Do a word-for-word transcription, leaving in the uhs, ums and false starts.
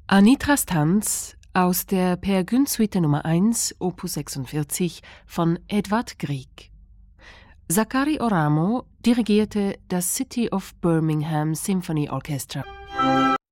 Anitras Tanz aus der Peer Gynt Suite Nummer eins, Opus sechsundvierzig von Edvard Grieg. Zachary Oramo dirigierte das City of Birmingham Symphony Orchestra.